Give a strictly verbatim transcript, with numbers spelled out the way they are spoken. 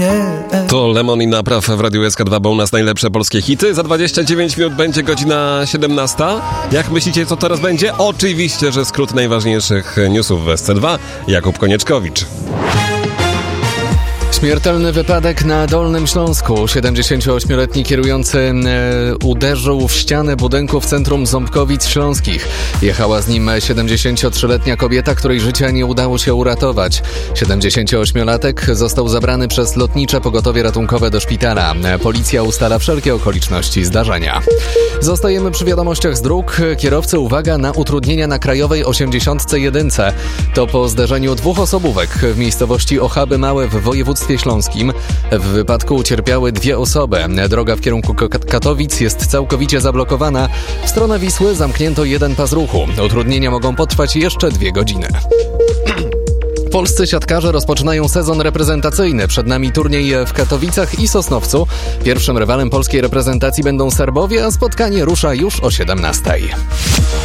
To Lemon i Napraw w Radiu S K dwa, bo u nas najlepsze polskie hity. Za dwadzieścia dziewięć minut będzie godzina siedemnasta. Jak myślicie, co teraz będzie? Oczywiście, że skrót najważniejszych newsów w S C dwa. Jakub Konieczkowicz. Śmiertelny wypadek na Dolnym Śląsku. siedemdziesięcioośmioletni kierujący e, uderzył w ścianę budynku w centrum Ząbkowic Śląskich. Jechała z nim siedemdziesięciotrzyletnia kobieta, której życia nie udało się uratować. siedemdziesięcioośmiolatek został zabrany przez lotnicze pogotowie ratunkowe do szpitala. Policja ustala wszelkie okoliczności zdarzenia. Zostajemy przy wiadomościach z dróg. Kierowcy, uwaga na utrudnienia na krajowej osiemdziesiątce jeden. To po zderzeniu dwóch osobówek w miejscowości Ochaby Małe w województwie śląskim. W wypadku ucierpiały dwie osoby. Droga w kierunku Katowic jest całkowicie zablokowana. W stronę Wisły zamknięto jeden pas ruchu. Utrudnienia mogą potrwać jeszcze dwie godziny. Polscy siatkarze rozpoczynają sezon reprezentacyjny. Przed nami turniej w Katowicach i Sosnowcu. Pierwszym rywalem polskiej reprezentacji będą Serbowie, a spotkanie rusza już o siedemnastej.